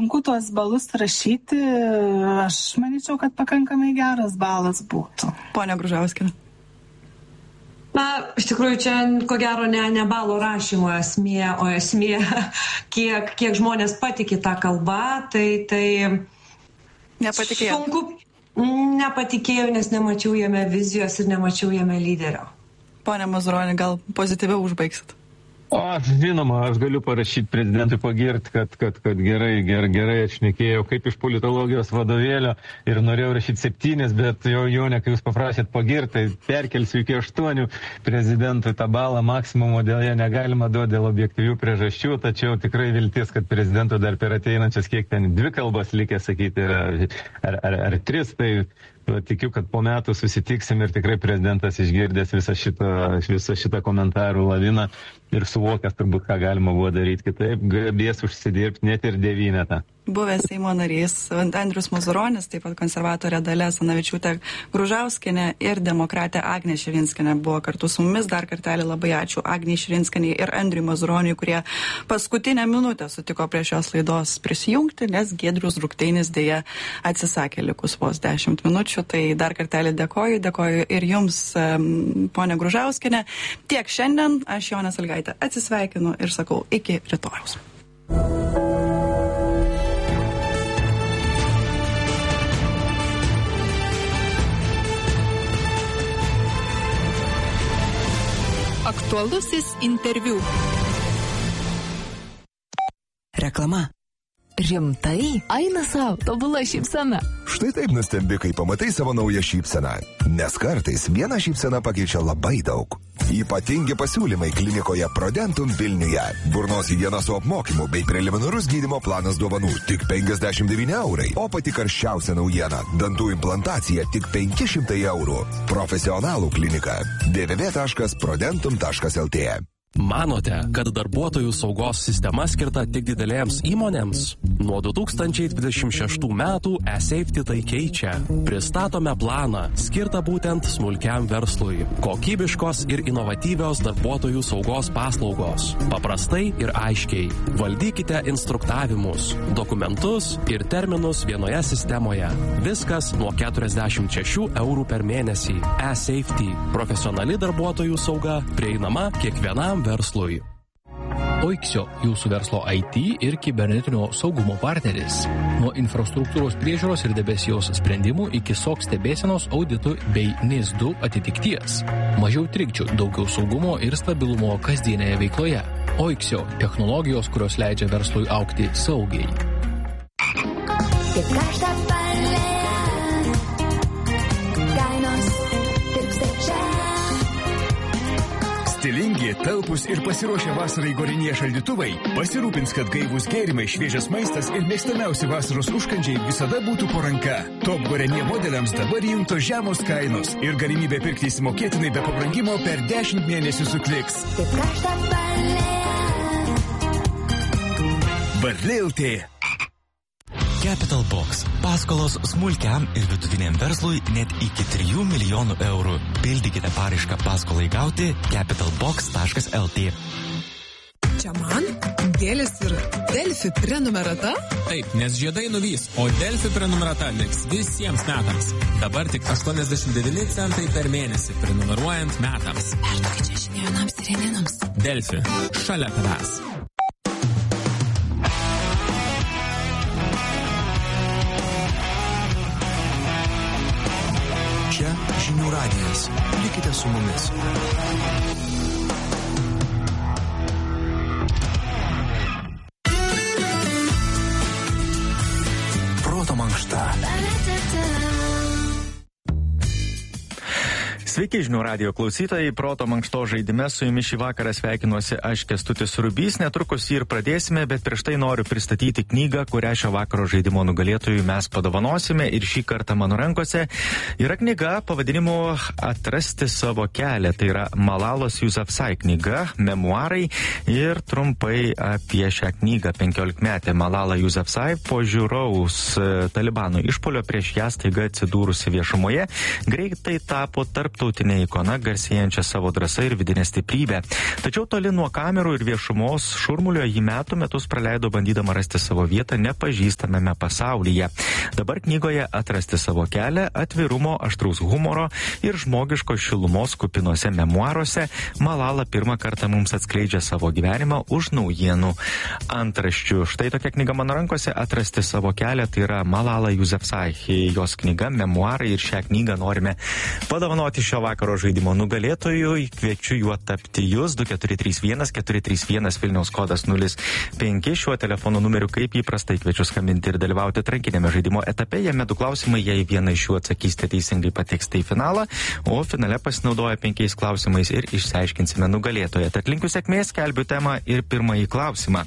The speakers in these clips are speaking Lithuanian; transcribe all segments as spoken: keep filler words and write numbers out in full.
sunku tuos balus rašyti. Aš manyčiau, kad pakankamai geras balas būtų. Ponia Gružauskienė. Na, iš tikrųjų, čia ko gero ne, ne balo rašymo esmė, o esmė, kiek, kiek žmonės patikė tą kalbą, tai, tai nepatikėjau. Sunku, nepatikėjau, nes nemačiau jame vizijos ir nemačiau jame lyderio. Pone Mazuroni, gal pozityviau užbaigsit? O, žinoma, aš galiu parašyti prezidentui pagirti, kad, kad, kad gerai, gerai, gerai atšnekėjau, kaip iš politologijos vadovėlio ir norėjau rašyti septynis, bet jau Jonė, kai jūs paprašėt pagirti, tai perkelsiu iki aštuonių prezidentui tą balą maksimumo, dėl jie negalima duoti dėl objektyvių priežasčių, tačiau tikrai viltis, kad prezidentui dar per ateinančias kiek ten dvi kalbas likė sakyti, ar, ar, ar, ar tris, tai tikiu, kad po metų susitiksim ir tikrai prezidentas išgirdęs visą šitą, visą šitą komentarų laviną ir suvokęs turbūt, ką galima buvo daryti kitaip, gebės užsidirbti net ir devynetą. Buvęs Seimo narys Andrius Mazuronis, taip pat konservatorė Dalia Asanavičiūtė Gružauskienė ir demokratė Agnė Širinskienė buvo kartu su mumis. Dar kartelį labai ačiū Agnei Širinskienei ir Andriui Mazuroniui, kurie paskutinę minutę sutiko prie šios laidos prisijungti, nes Giedrius Drukteinis dėja atsisakė likus vos dešimt minučių. Tai dar kartelį dėkoju, dėkoju ir jums, ponia Gružauskienė. Tiek šiandien, aš Jonė Sąlygaitė atsisveikinu ir sakau iki rytojaus. Aktualusis interviu. Reklama. Rimtai? Eina savo, tobula šypsena. Štai taip nustembi, kai pamatai savo naują šypseną. Nes kartais viena šypsena pakeičia labai daug. Ypatingi pasiūlymai klinikoje Prodentum Vilniuje. Burnos higienos su apmokymu bei preliminarus gydymo planas dovanų tik penkiasdešimt devyni eurai. O pati karščiausia naujiena – dantų implantacija tik penki šimtai eurų. Profesionalų klinika. w w w taškas prodentum taškas l t. Manote, kad darbuotojų saugos sistema skirta tik didelėms įmonėms? Nuo du tūkstančiai dvidešimt šeštų metų eSafety tai keičia. Pristatome planą, skirtą būtent smulkiam verslui. Kokybiškos ir inovatyvios darbuotojų saugos paslaugos. Paprastai ir aiškiai. Valdykite instruktavimus, dokumentus ir terminus vienoje sistemoje. Viskas nuo keturiasdešimt šešių eurų per mėnesį. eSafety. Profesionali darbuotojų sauga prieinama kiekvienam verslui. Oiksio, jūsų verslo I T ir kibernetinio saugumo partneris. Nuo infrastruktūros priežiūros ir debesijos sprendimų iki S O C stebėsenos auditų bei N I S du atitikties. Mažiau trikdžių, daugiau saugumo ir stabilumo kasdienėje veikloje. Oiksio, technologijos, kurios leidžia verslui augti saugiai. Stilingi, talpus ir pasiruošę vasarai Gorenje šaldytuvai pasirūpins, kad gaivus gėrimai, šviežias maistas ir mėgstamiausi vasaros užkandžiai visada būtų po ranka. Top Gorenje modeliams dabar įjungtos žemos kainos ir galimybė pirkti įsimokėtinai be pabrangimo per dešimt mėnesių su Kliks. Varlė L T. Capital Box. Paskolos smulkiam ir vidutiniam verslui net iki trijų milijonų eurų. Pildykite paraišką paskolai gauti capital box taškas l t. Čia man gėlės ir Delfi prenumerata? Taip, nes žiedai nuvys, o Delfi prenumerata liks visiems metams. Dabar tik aštuoniasdešimt devyni centai per mėnesį prenumeruojant metams. Perduokit čia žinia jaunams ir janinams. Delfi. Šalia tavęs. Čia Žinių radijas. Likite su mumis. Proto mankšta. Sveiki, Žinių radijo klausytojai, Proto mankšto žaidime su jumis šį vakarą sveikinuosi aš Kęstutis Rubys, netrukus jį ir pradėsime, bet prieš tai noriu pristatyti knygą, kurią šio vakaro žaidimo nugalėtojui mes padovanosime ir šį kartą mano rankose yra knyga pavadinimu Atrasti savo kelią, tai yra Malalos Yousafzai knyga, memuarai ir trumpai apie šią knygą. penkiolikmetė Malala Yousafzai po žiauraus Talibano išpuolio prieš ją staiga atsidūrusi viešumoje greitai tapo tarptautiniu tautinė ikona, garsėjančia savo drąsą ir vidinę stiprybę. Tačiau toli nuo kamerų ir viešumos šurmulio jį metų metus praleido bandydama rasti savo vietą nepažįstamame pasaulyje. Dabar knygoje Atrasti savo kelią, atvirumo, aštraus humoro ir žmogiško šilumos kupinose memuaruose Malala pirmą kartą mums atskleidžia savo gyvenimą už naujienų antraščių. Štai tokia knyga mano rankose, Atrasti savo kelią, tai yra Malala Yousafzai, jos knyga, memuarai, ir šią knygą norime padovanoti šio vakaro žaidimo nugalėtojui. Kviečiu juo tapti jūs, du keturi trys vienas keturi trys vienas Vilniaus kodas nulis penki. Šiuo telefono numeriu kaip įprastai kviečiu skambinti ir dalyvauti atrankinėme žaidimo etape. Jame du klausimai, jei vieną iš jų atsakysite teisingai, pateksite į finalą, o finale pasinaudoja penkiais klausimais ir išsiaiškinsime nugalėtoją. Tad linkiu sėkmės, skelbiu temą ir pirmąjį klausimą.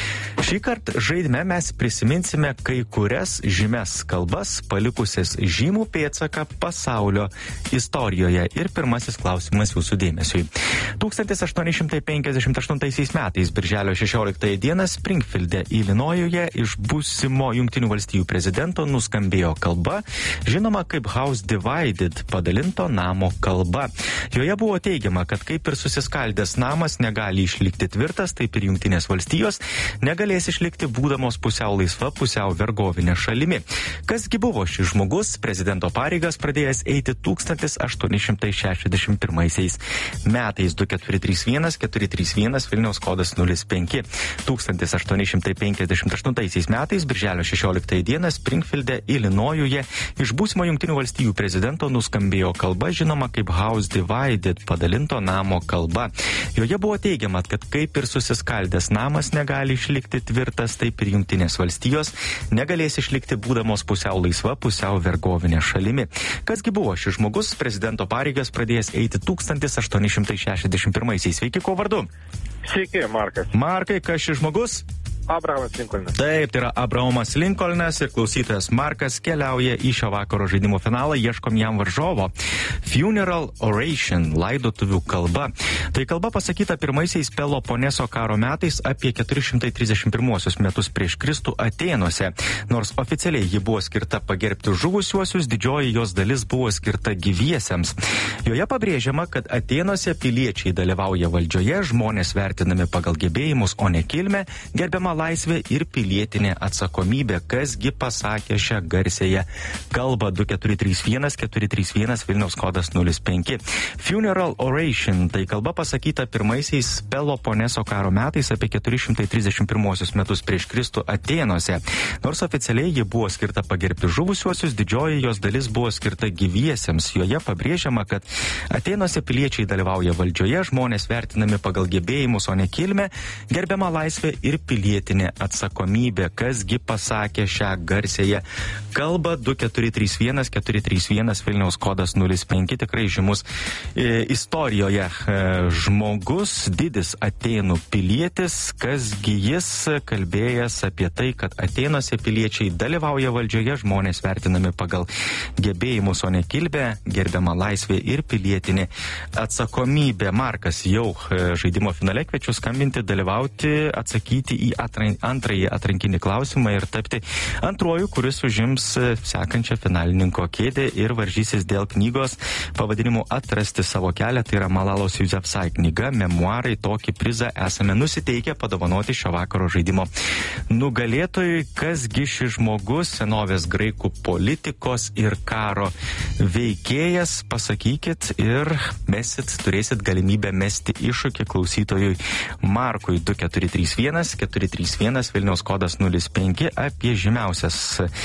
Šį kartą žaidime mes prisiminsime kai kurias žymes kalbas, palikusias žymų pėdsaką pasaulio istorijoje. Ir pirmasis klausimas jūsų dėmesiui. tūkstantis aštuoni šimtai penkiasdešimt aštuntaisiais metais, birželio šešioliktąją dieną, Springfield'e, Ilinojuje, iš būsimo Jungtinių valstijų prezidento nuskambėjo kalba, žinoma kaip House Divided, padalinto namo kalba. Joje buvo teigiama, kad kaip ir susiskaldęs namas negali išlikti tvirtas, taip ir Jungtinės valstijos negalės išlikti būdamos pusiau laisva, pusiau vergovinė šalimi. Kasgi buvo šis žmogus, prezidento pareigas pradėjęs eiti tūkstantis aštuoni šimtai šešiasdešimt pirmaisiais metais. Du keturi trys vienas keturi trys vienas Vilniaus kodas nulis penki. tūkstantis aštuoni šimtai penkiasdešimt aštuntaisiais metais, birželio šešioliktąją dieną, Springfield'e, Ilinojuje, iš būsimo Jungtinių valstijų prezidento nuskambėjo kalba, žinoma kaip House Divided, padalinto namo kalba. Joje buvo teigiama, kad kaip ir susiskaldęs namas negali išlikti tvirtas, taip ir Jungtinės valstijos negalės išlikti būdamos pusiau laisva, pusiau vergovinė šalimi. Kasgi buvo šis žmogus, prezidento pareigas pradėjęs eiti tūkstantis aštuoni šimtai šešiasdešimt pirmaisiais. Sveiki, kuo vardu? Sveiki, Markas. Markai, kas šis žmogus? Abrahamas Lincolnas. Taip, tai yra Abrahamas Lincolnas ir klausytojas Markas keliauja į šio vakaro žaidimo finalą, ieškom jam varžovo. Funeral Oration, laidotuvių kalba. Tai kalba pasakyta pirmaisiais Peloponeso karo metais apie keturi šimtai trisdešimt pirmuosius metus prieš Kristų Atėnuose. Nors oficialiai ji buvo skirta pagerbti žuvusiuosius, didžioji jos dalis buvo skirta gyviesiems. Joje pabrėžiama, kad Atėnuose piliečiai dalyvauja valdžioje, žmonės vertinami pagal gebėjimus, o ne kilmę, gerbiama laisvė ir pilietinė atsakomybė. Kasgi pasakė šią garsėje kalbą? Du keturi trys vienas keturi trys vienas Vilniaus kodas nulis penki. Funeral Oration, tai kalba pasakyta pirmaisiais Peloponeso karo metais apie keturi šimtai trisdešimt pirmuosius metus prieš Kristų Atėnuose. Nors oficialiai ji buvo skirta pagerbti žuvusiuosius, didžioji jos dalis buvo skirta gyviesiems. Joje pabrėžiama, kad Atėnuose piliečiai dalyvauja valdžioje, žmonės vertinami pagal gebėjimus, o ne kilmę, gerbiama laisvė ir pilietinė atsakomybė. Kasgi pasakė šią garsėje kalbą? Du keturi trys vienas keturi trys vienas Vilniaus kodas nulis penki. Tikrai žymus e, istorijoje e, žmogus, didis Atėnų pilietis. Kasgi jis, kalbėjęs apie tai, kad Atėnuose piliečiai dalyvauja valdžioje, žmonės vertinami pagal gebėjimus, o ne kilmę, gerbiama laisvė ir pilietinė atsakomybė. Markas jau e, žaidimo finale, kviečiu skambinti, dalyvauti, atsakyti į antrąjį atrankinį klausimą ir tapti antruoju, kuris užims sekančią finalininko kėdę ir varžysis dėl knygos pavadinimu Atrasti savo kelią. Tai yra Malalos Yousafzai knyga, memuarai. Tokį prizą esame nusiteikę padovanoti šio vakaro žaidimo nugalėtojui. Kasgi šis žmogus, senovės graikų politikos ir karo veikėjas? Pasakykit ir mesit, turėsit galimybę mesti iššūkį klausytojui Markui. Du keturi trys vienas keturi trys vienas Vilniaus kodas nulis penki apie žymiausias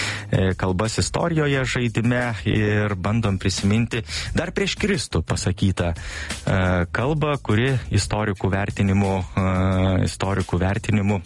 e, kalbas istorijoje žaidime ir bandom prisiminti dar prieš Kristų pasakytą e, kalbą, kuri istorikų vertinimu, e, istorikų vertinimu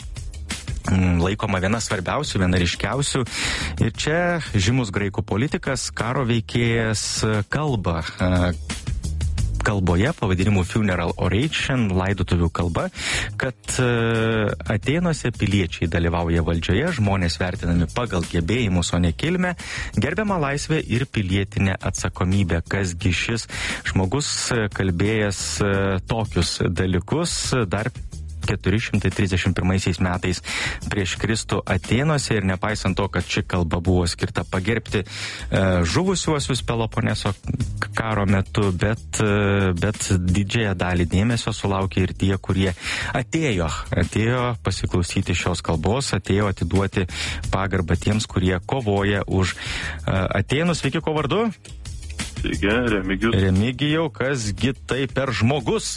laikoma viena svarbiausių, viena ryškiausių. Ir čia žymus graikų politikas, karo veikėjas kalba. E, kalboje, pavadinimu Funeral Oration, laidotuvių kalba, kad uh, Atėnuose piliečiai dalyvauja valdžioje, žmonės vertinami pagal gebėjimus, o ne kilmę, gerbiama laisvė ir pilietinė atsakomybė. Kasgi šis žmogus kalbėjęs uh, tokius dalykus dar keturi šimtai trisdešimt pirmaisiais metais prieš Kristų Atėnuose ir nepaisant to, kad ši kalba buvo skirta pagerbti e, žuvusiuosius Peloponeso karo metu, bet, e, bet didžiąją dalį dėmesio sulaukė ir tie, kurie atėjo, atėjo pasiklausyti šios kalbos, atėjo atiduoti pagarbą tiems, kurie kovoja už e, Atėnus. Sveiki, ko vardu? Sveiki, Remigijus. Remigijau, kasgi tai per žmogus?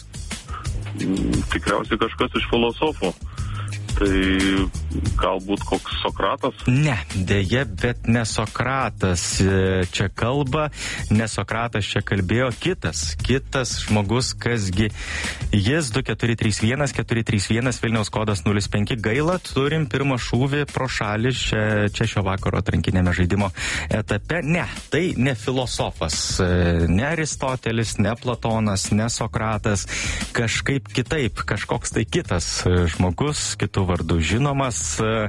Tikriausiai kažkas iš filosofų. Tai galbūt koks Sokratas? Ne, dėja, bet ne Sokratas čia kalba, ne Sokratas čia kalbėjo, kitas, kitas žmogus, kasgi jis du keturi trys vienas keturi trys vienas Vilniaus kodas nulis penki. Gaila, turim pirmą šūvį pro šalį čia, čia šio vakaro atrankinėme žaidimo etape. Ne, tai ne filosofas, ne Aristotelis, ne Platonas, ne Sokratas, kažkaip kitaip, kažkoks tai kitas žmogus, kitų vardu žinomas.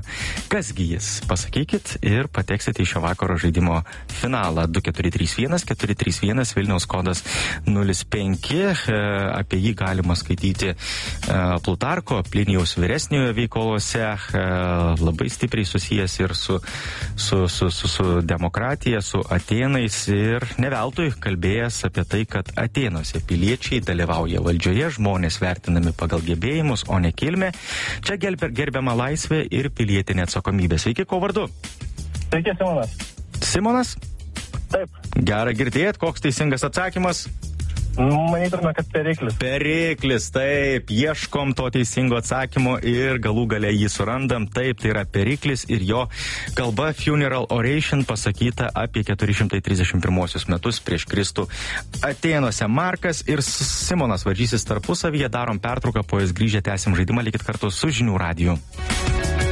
Kasgi jis? Pasakykit ir pateksite į šio vakaro žaidimo finalą. Du keturi trys vienas keturi trys vienas Vilniaus kodas nulis penki. Apie jį galima skaityti Plutarko, Plinijaus vyresniojo veikalose. Labai stipriai susijęs ir su, su, su, su, su demokratija, su Atėnais ir neveltui kalbėjęs apie tai, kad Atėnuose piliečiai dalyvauja valdžioje, žmonės vertinami pagal gebėjimus, o ne kilmę. Čia gelbė gerbiama laisvė ir pilietinė atsakomybė. Sveiki, ko vardu? Sveiki, Simonas. Simonas? Taip. Gera girdėt, koks teisingas atsakymas? Manytume, kad Periklis. Periklis, taip, ieškom to teisingo atsakymo ir galų gale jį surandam. Taip, tai yra Periklis ir jo kalba Funeral Oration pasakyta apie keturi šimtai trisdešimt pirmuosius metus prieš Kristų Atėnuose. Markas ir Simonas varžysis tarpusavyje, darom pertrauką, po jais grįžę tęsim žaidimą, likit kartu su Žinių radiju.